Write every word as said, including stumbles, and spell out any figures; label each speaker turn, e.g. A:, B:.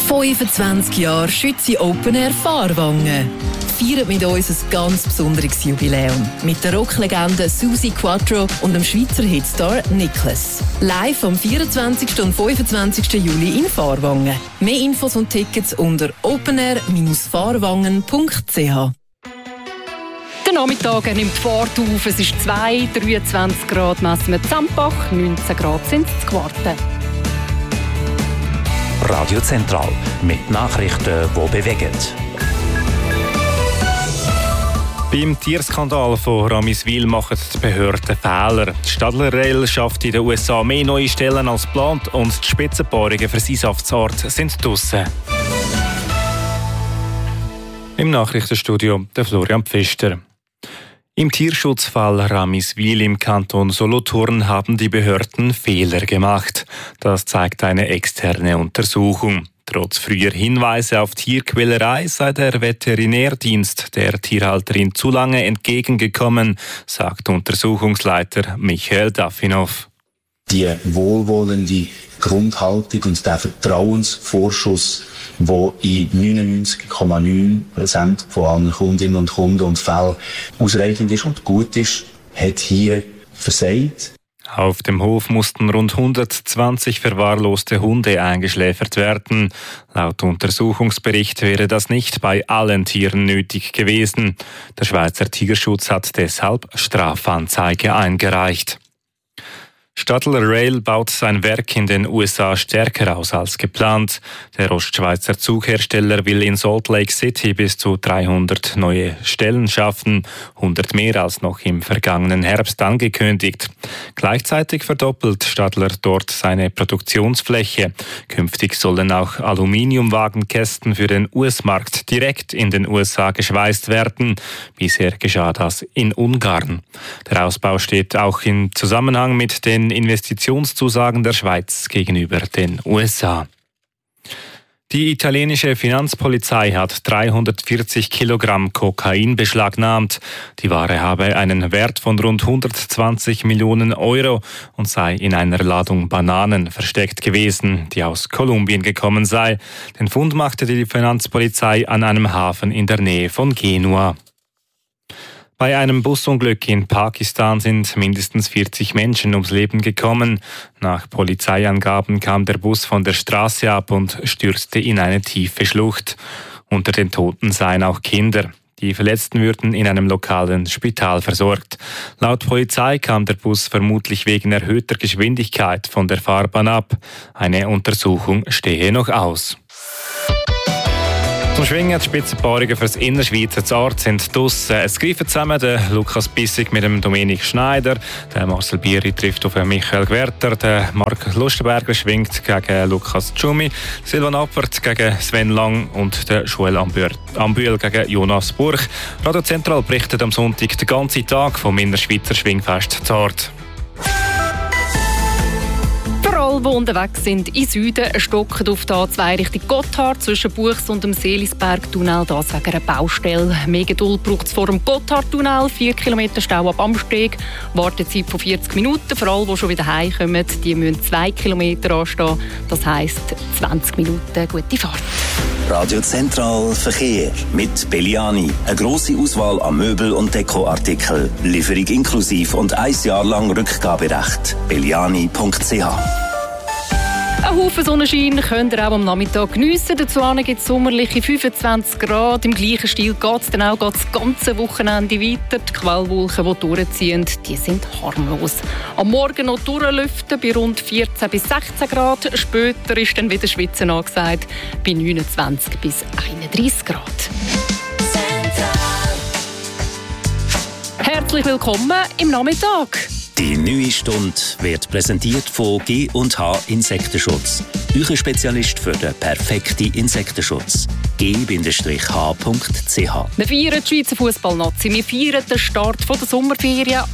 A: fünfundzwanzig Jahre Schützi Open Air Fahrwangen. Feiert mit uns ein ganz besonderes Jubiläum. Mit der Rocklegende Susi Quattro und dem Schweizer Hitstar Nicholas. Live am vierundzwanzigsten und fünfundzwanzigsten Juli in Fahrwangen. Mehr Infos und Tickets unter openair fahrwangen punkt c h.
B: Der Nachmittag nimmt Fahrt auf. Es ist zwei, dreiundzwanzig Grad messen wir Zampach, neunzehn Grad sind es zu Quarten.
C: Radio Zentral mit Nachrichten, die bewegen. Beim Tierskandal von Ramiswil machen die Behörden Fehler. Die Stadler Rail schafft in den U S A mehr neue Stellen als geplant und die Spitzenpaarungen für Einsatzort sind draussen. Im Nachrichtenstudio der Florian Pfister. Im Tierschutzfall Ramiswil im Kanton Solothurn haben die Behörden Fehler gemacht. Das zeigt eine externe Untersuchung. Trotz früher Hinweise auf Tierquälerei sei der Veterinärdienst der Tierhalterin zu lange entgegengekommen, sagt Untersuchungsleiter Michael Dafinov.
D: Die wohlwollende Grundhaltung und der Vertrauensvorschuss, der in neunundneunzig Komma neun Prozent von allen Kundinnen und Kunden und Fällen ausreichend ist und gut ist, hat hier versagt.
C: Auf dem Hof mussten rund hundertzwanzig verwahrloste Hunde eingeschläfert werden. Laut Untersuchungsbericht wäre das nicht bei allen Tieren nötig gewesen. Der Schweizer Tierschutz hat deshalb Strafanzeige eingereicht. Stadler Rail baut sein Werk in den U S A stärker aus als geplant. Der Ostschweizer Zughersteller will in Salt Lake City bis zu dreihundert neue Stellen schaffen, hundert mehr als noch im vergangenen Herbst angekündigt. Gleichzeitig verdoppelt Stadler dort seine Produktionsfläche. Künftig sollen auch Aluminiumwagenkästen für den U S-Markt direkt in den U S A geschweißt werden. Bisher geschah das in Ungarn. Der Ausbau steht auch im Zusammenhang mit den Investitionszusagen der Schweiz gegenüber den U S A. Die italienische Finanzpolizei hat dreihundertvierzig Kilogramm Kokain beschlagnahmt. Die Ware habe einen Wert von rund hundertzwanzig Millionen Euro und sei in einer Ladung Bananen versteckt gewesen, die aus Kolumbien gekommen sei. Den Fund machte die Finanzpolizei an einem Hafen in der Nähe von Genua. Bei einem Busunglück in Pakistan sind mindestens vierzig Menschen ums Leben gekommen. Nach Polizeiangaben kam der Bus von der Straße ab und stürzte in eine tiefe Schlucht. Unter den Toten seien auch Kinder. Die Verletzten würden in einem lokalen Spital versorgt. Laut Polizei kam der Bus vermutlich wegen erhöhter Geschwindigkeit von der Fahrbahn ab. Eine Untersuchung stehe noch aus. Zum Schwingen die Spitzenpaarungen für das Innerschweizer Zart sind draussen. Es greifen zusammen der Lukas Bissig mit dem Dominik Schneider. Der Marcel Bieri trifft auf Michael Gwerter. Der Marc Lustenberger schwingt gegen Lukas Tschumi. Silvan Appert gegen Sven Lang und der Joel Ambühl gegen Jonas Burch. Radio Zentral berichtet am Sonntag den ganzen Tag vom Innerschweizer Schwingfest Zart.
B: Für alle, die unterwegs sind, in Süden stocken auf der A zwei Richtung Gotthard zwischen Buchs und dem Seelisberg-Tunnel, das wegen einer Baustelle. Mehr Geduld braucht es vor dem Gotthard-Tunnel, vier Kilometer Stau ab Amsteg, Wartezeit von vierzig Minuten. Für alle, die schon wieder heimkommen, die müssen zwei Kilometer anstehen, das heisst zwanzig Minuten gute Fahrt.
E: Radio Zentral Verkehr mit Belliani. Eine grosse Auswahl an Möbel- und Dekoartikeln. Lieferung inklusiv und ein Jahr lang Rückgaberecht. belliani punkt c h.
B: Ein Haufen Sonnenschein könnt ihr auch am Nachmittag geniessen. Dazu gibt es sommerliche fünfundzwanzig Grad. Im gleichen Stil geht es dann auch das ganze Wochenende weiter. Die Quellwolken, die durchziehen, die sind harmlos. Am Morgen noch durchlüften bei rund vierzehn bis sechzehn Grad. Später ist dann wieder Schwitzen angesagt bei neunundzwanzig bis einunddreissig Grad. Herzlich willkommen im Nachmittag.
E: Die neue Stunde wird präsentiert von G und H Insektenschutz. Euer Spezialist für den perfekten Insektenschutz. g Bindestrich h punkt c h.
B: Wir feiern die Schweizer Fußballnazi. Wir feiern den Start der Sommerferien.